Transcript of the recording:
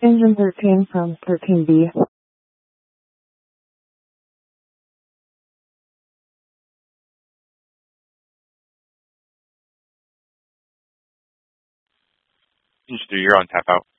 Engine 13 from 13B. Engine 3, you're on tap out.